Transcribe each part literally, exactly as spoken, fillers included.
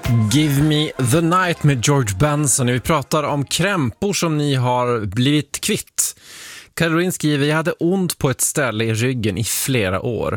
Give me the night med George Benson. Vi pratar om krämpor som ni har blivit kvitt. Caroline skriver: jag hade ont på ett ställe i ryggen i flera år.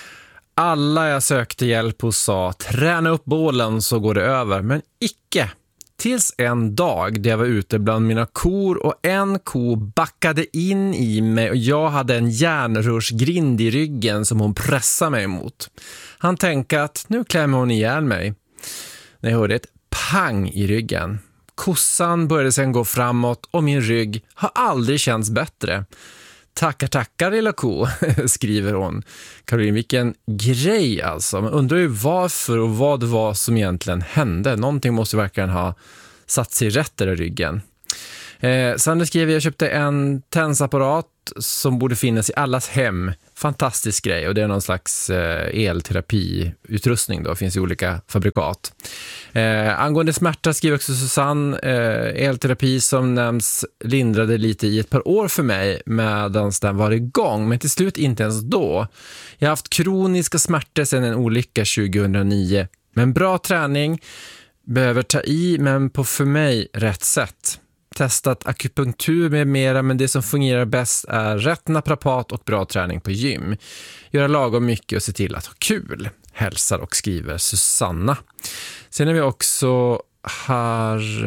Alla jag sökte hjälp hos sa: träna upp bålen så går det över. Men icke. Tills en dag där jag var ute bland mina kor och en ko backade in i mig och jag hade en järnrörsgrind i ryggen som hon pressade mig emot. Han tänkte att nu klämmer hon ihjäl mig. När jag hörde ett pang i ryggen. Kossan började sedan gå framåt och min rygg har aldrig känts bättre. Tackar, tackar lilla ko, skriver hon. Caroline, vilken grej alltså. Man undrar ju varför och vad det var som egentligen hände. Någonting måste verkligen ha satt sig rätt där i ryggen. Eh, Sandra skriver: jag köpte en tensapparat som borde finnas i allas hem. Fantastisk grej, och det är någon slags eh, elterapiutrustning då, finns i olika fabrikat. Eh, angående smärta skriver också Susanne: eh, elterapi som nämns lindrade lite i ett par år för mig medan den var igång, men till slut inte ens då. Jag har haft kroniska smärtor sedan en olycka tjugohundranio, men bra träning, behöver ta i men på för mig rätt sätt. Testat akupunktur med mera, men det som fungerar bäst är rätt naprapat och bra träning på gym. Göra lagom mycket och se till att ha kul. Hälsar och skriver Susanna. Sen är vi också här,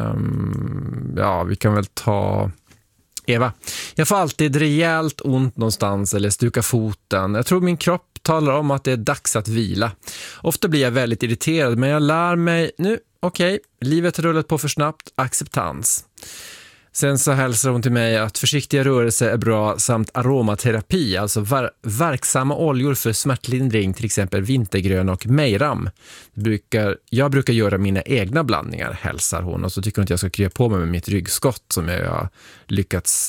um, ja vi kan väl ta Eva. Jag får alltid rejält ont någonstans eller stuka foten. Jag tror min kropp talar om att det är dags att vila. Ofta blir jag väldigt irriterad, men jag lär mig nu, okej, okay, livet har rullat på för snabbt, acceptans. Sen så hälsar hon till mig att försiktiga rörelser är bra samt aromaterapi, alltså ver- verksamma oljor för smärtlindring, till exempel vintergrön och mejram. Brukar, jag brukar göra mina egna blandningar, hälsar hon, och så tycker hon att jag ska krya på mig med mitt ryggskott som jag har lyckats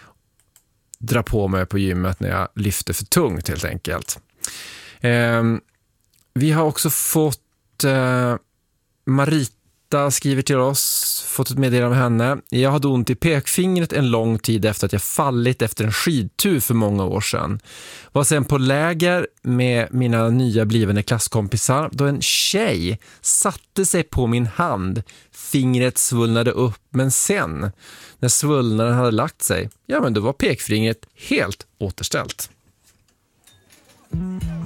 dra på mig på gymmet när jag lyfter för tungt helt enkelt. Eh, vi har också fått eh, Marita skriver till oss, fått ett meddelande av henne. Jag hade ont i pekfingret en lång tid efter att jag fallit efter en skidtur för många år sedan. Var sen på läger med mina nya blivande klasskompisar då en tjej satte sig på min hand. Fingret svullnade upp, men sen när svullnaden hade lagt sig, ja men då var pekfingret helt återställt. Mm.